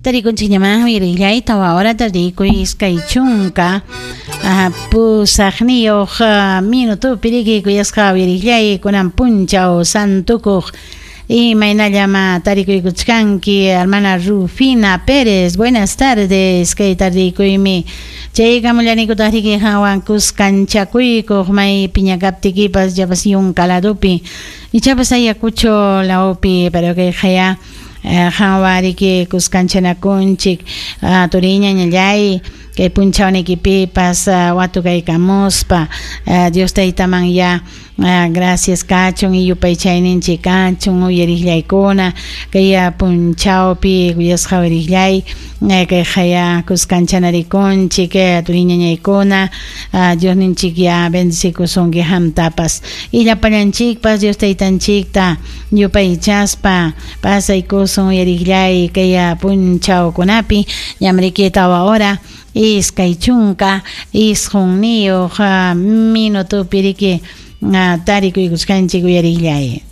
Tarikunchiñama wirillay ahora tarikuy chunka pusaqniyuq minuto piriki kuyasqa wirillay kunan punchaw santukuq imaynallama tarikuykuchkanki hermana Rufina Pérez. Buenas tardes, kay tarikuymi chaykamullanikuta riki hawan kuskanchakuykuq may piñakaptikipas yapas yunkaladupi ichapas ayakucho laupi pero que haya hawariki kuskanchanakunchik turiña ñallay kay punchawnikipipas watu kaykamuspa Dios taytaman ya gracias kachun y yupay chayninchik kachun uyarillaykuna kay punchawpi kuyasqa wirillay kay haya kuskancharikunchik turiña ñaykuna Dios ninchik ya bendicikusunki hamtapas illapallanchikpas Dios taytanchikta yupay chaspa pasaykusun uyarillay kay punchawkunapi ñamrikita ahora iskay chunka isqun niyuq minuto piriki tarikuykuskanchik uyarillay.